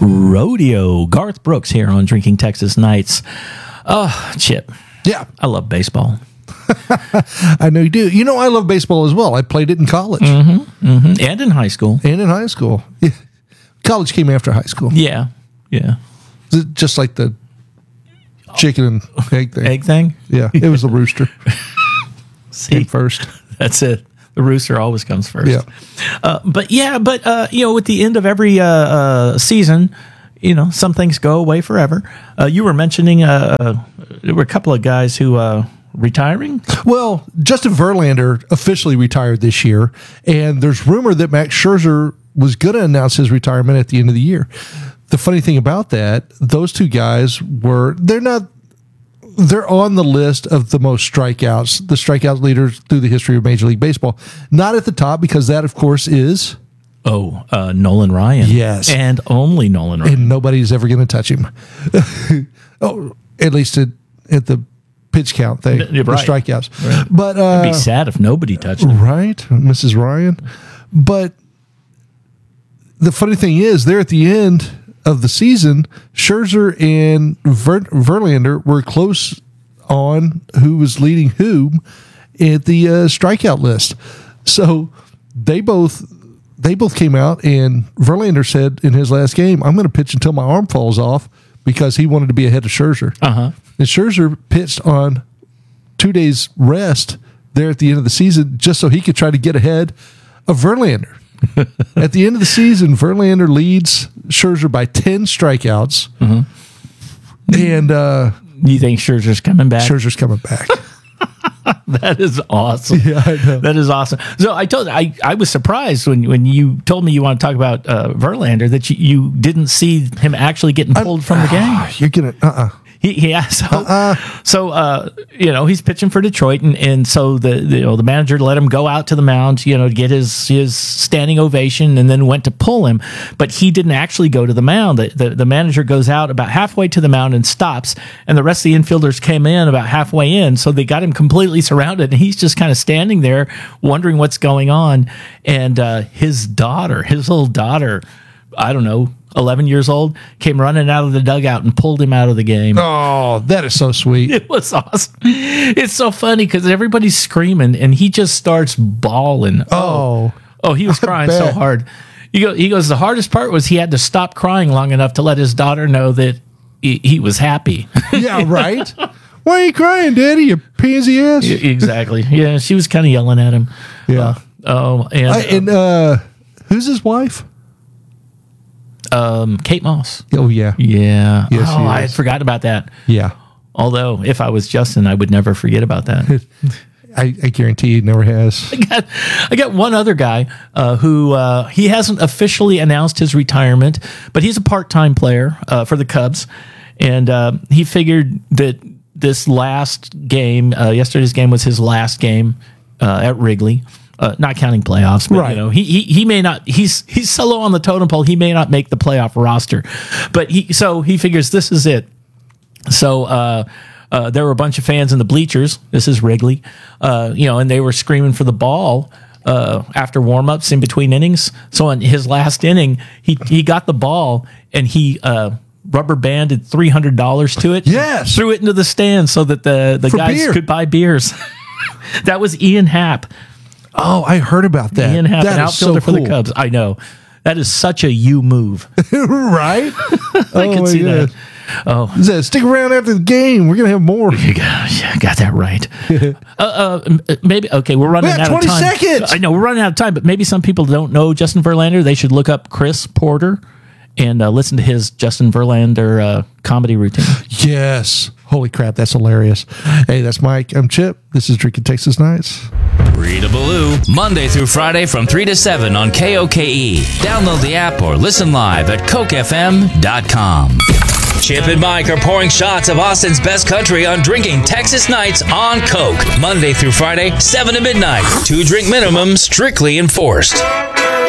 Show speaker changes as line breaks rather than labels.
Rodeo. Garth Brooks here on Drinking Texas Nights. Oh, Chip.
Yeah.
I love baseball.
I know you do. You know, I love baseball as well. I played it in college.
And in high school.
Yeah. College came after high school.
Yeah.
Just like the chicken and egg thing.
Egg thing?
Yeah. It was the rooster.
See,
Came first.
that's it. The rooster always comes first.
Yeah.
But with the end of every season, some things go away forever. You were mentioning there were a couple of guys who retiring.
Well, Justin Verlander officially retired this year, and there's rumor that Max Scherzer was going to announce his retirement at the end of the year. The funny thing about that, those two guys they're on the list of the most strikeouts, the strikeout leaders through the history of Major League Baseball. Not at the top, because that, of course, is...
Nolan Ryan.
Yes.
And only Nolan Ryan.
And nobody's ever going to touch him. At least at the pitch count thing, the strikeouts.
Right.
But
it'd be sad if nobody touched him.
Right, Mrs. Ryan. But the funny thing is, there at the end of the season, Scherzer and Verlander were close on who was leading whom at the strikeout list. So they both came out, and Verlander said in his last game, "I'm going to pitch until my arm falls off," because he wanted to be ahead of Scherzer. And Scherzer pitched on 2 days rest there at the end of the season just so he could try to get ahead of Verlander. At the end of the season, Verlander leads Scherzer by 10 strikeouts. And
you think Scherzer's coming back?
Scherzer's coming back.
That is awesome.
Yeah, I know.
That is awesome. So I was surprised when you told me you want to talk about Verlander, that you didn't see him actually getting pulled from the game.
You're gonna
So he's pitching for Detroit, and so the manager let him go out to the mound, to get his standing ovation, and then went to pull him, but he didn't actually go to the mound. The manager goes out about halfway to the mound and stops, and the rest of the infielders came in about halfway in, so they got him completely surrounded, and he's just kind of standing there wondering what's going on. And his little daughter, I don't know, 11 years old, came running out of the dugout and pulled him out of the game.
Oh, that is so sweet.
It was awesome. It's so funny because everybody's screaming and he just starts bawling. Oh, he was crying so hard. He goes, the hardest part was he had to stop crying long enough to let his daughter know that he was happy.
Yeah, right? Why are you crying, Daddy, you pansy ass?
Exactly. Yeah, she was kind of yelling at him.
Yeah. Who's his wife?
Kate Moss.
Oh, yeah.
Yeah.
Yes,
I had forgotten about that.
Yeah.
Although, if I was Justin, I would never forget about that.
I guarantee he never has.
I got one other guy who he hasn't officially announced his retirement, but he's a part-time player for the Cubs. And he figured that this last game, yesterday's game was his last game at Wrigley. Not counting playoffs, but
right.
He may not. He's so low on the totem pole. He may not make the playoff roster, but he figures this is it. So there were a bunch of fans in the bleachers. This is Wrigley, and they were screaming for the ball after warm-ups in between innings. So in his last inning, he got the ball and he rubber banded $300 to it.
Yes,
threw it into the stands so that the guys could buy beers. That was Ian Happ.
Oh, I heard about that.
Ian Happ, an outfielder for the Cubs. I know. That is such a you move.
Right?
I can see that. Oh,
he said, stick around after the game. We're going to have more.
You got that right. Maybe, okay, we're running out of time.
20 seconds.
I know, we're running out of time, but maybe some people don't know Justin Verlander. They should look up Chris Porter and listen to his Justin Verlander comedy routine.
Yes. Holy crap, that's hilarious. Hey, that's Mike. I'm Chip. This is Drinking Texas Nights.
Read-a-Baloo, Monday through Friday from 3 to 7 on KOKE. Download the app or listen live at CokeFM.com. Chip and Mike are pouring shots of Austin's best country on Drinking Texas Nights on Coke. Monday through Friday, 7 to midnight. 2-drink minimum strictly enforced.